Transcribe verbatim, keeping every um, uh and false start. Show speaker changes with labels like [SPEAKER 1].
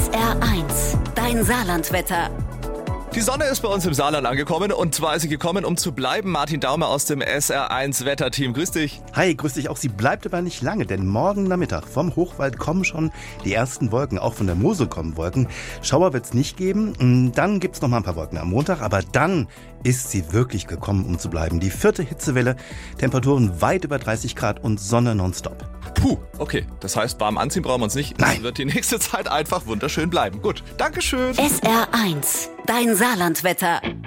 [SPEAKER 1] S R eins, dein Saarlandwetter.
[SPEAKER 2] Die Sonne ist bei uns im Saarland angekommen und zwar ist sie gekommen, um zu bleiben. Martin Daumer aus dem S R eins Wetterteam. Grüß dich.
[SPEAKER 3] Hi, grüß dich auch. Sie bleibt aber nicht lange, denn morgen Nachmittag vom Hochwald kommen schon die ersten Wolken. Auch von der Mosel kommen Wolken. Schauer wird es nicht geben. Dann gibt es noch mal ein paar Wolken am Montag, aber dann ist sie wirklich gekommen, um zu bleiben. Die vierte Hitzewelle, Temperaturen weit über dreißig Grad und Sonne nonstop.
[SPEAKER 2] Puh, okay. Das heißt, warm anziehen brauchen wir uns nicht.
[SPEAKER 3] Nein.
[SPEAKER 2] Es wird die nächste Zeit einfach wunderschön bleiben. Gut, Dankeschön.
[SPEAKER 1] S R eins, dein Saarlandwetter.